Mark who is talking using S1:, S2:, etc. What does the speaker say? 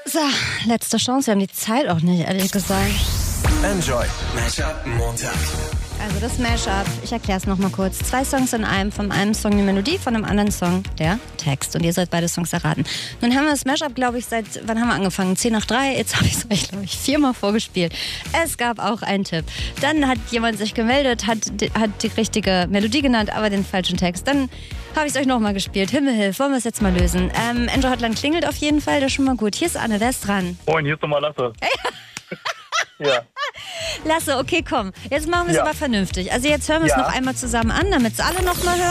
S1: So, letzte Chance. Wir haben die Zeit auch nicht, ehrlich gesagt.
S2: Enjoy Mashup Montag.
S1: Also das Mashup, ich erkläre es nochmal kurz. 2 Songs in einem, von einem Song die Melodie, von dem anderen Song der Text. Und ihr sollt beide Songs erraten. Nun haben wir das Mashup, glaube ich, wann haben wir angefangen? 10 nach 3. Jetzt habe ich es euch, glaube ich, 4-mal vorgespielt. Es gab auch einen Tipp. Dann hat jemand sich gemeldet, hat die richtige Melodie genannt, aber den falschen Text. Dann habe ich es euch nochmal gespielt. Himmelhilf, wollen wir es jetzt mal lösen? Andrew Hotline klingelt auf jeden Fall, das ist schon mal gut. Hier ist Anne, wer ist dran?
S3: Moin, hier ist nochmal Lasse. Ja.
S1: Lasse, okay, komm. Jetzt machen wir es
S3: Ja.
S1: aber vernünftig. Also jetzt hören wir es noch einmal zusammen an, damit es alle noch mal hören.